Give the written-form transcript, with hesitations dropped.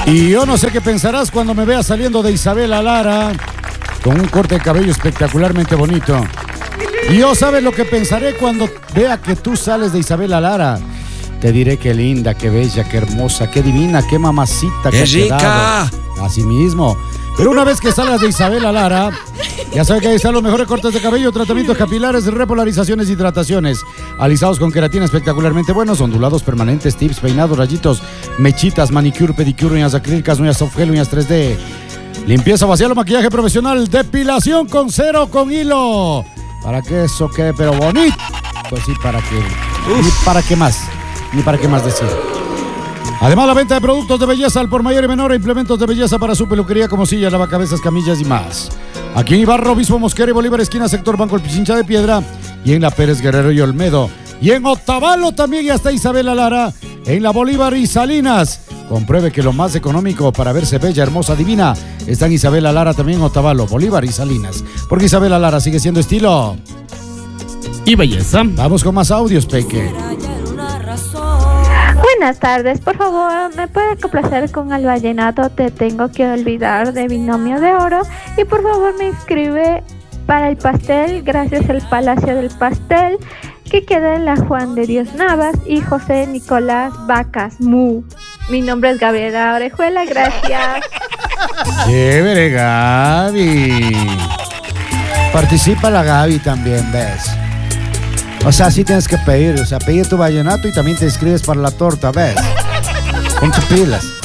Y yo no sé qué pensarás cuando me veas saliendo de Isabela Lara con un corte de cabello espectacularmente bonito. Y yo sabes lo que pensaré cuando vea que tú sales de Isabela Lara. Te diré qué linda, qué bella, qué hermosa, qué divina, qué mamacita, ¡Qué rica! Así mismo. Pero una vez que salgas de Isabela Lara, ya sabes que ahí están los mejores cortes de cabello, tratamientos capilares, repolarizaciones, hidrataciones, alisados con queratina espectacularmente buenos, ondulados permanentes, tips, peinados, rayitos, mechitas, manicure, pedicure, uñas acrílicas, uñas soft gel, uñas 3D, limpieza facial o maquillaje profesional, depilación con cero, con hilo, para que eso quede pero bonito. Pues sí, para que... Ni para qué más decir. Además, la venta de productos de belleza al por mayor y menor e implementos de belleza para su peluquería como sillas, lavacabezas, camillas y más. Aquí en Ibarra, Obispo Mosquera y Bolívar, esquina sector Banco El Pichincha de Piedra, y en la Pérez Guerrero y Olmedo. Y en Otavalo también ya está Isabela Lara, en la Bolívar y Salinas. Compruebe que lo más económico para verse bella, hermosa, divina está en Isabela Lara también en Otavalo, Bolívar y Salinas. Porque Isabela Lara sigue siendo estilo y belleza. Vamos con más audios, Peque. Buenas tardes, por favor, ¿me puede complacer con el vallenato Te tengo que olvidar de Binomio de Oro? Y por favor me inscribe para el pastel, gracias al Palacio del Pastel, que queda en la Juan de Dios Navas y José Nicolás Vacas Mu. Mi nombre es Gabriela Orejuela, gracias. Chévere, Gaby. Participa la Gaby también, ¿ves? O sea, sí tienes que pedir, pedir tu vallenato y también te inscribes para la torta, ¿ves? Con tus pilas.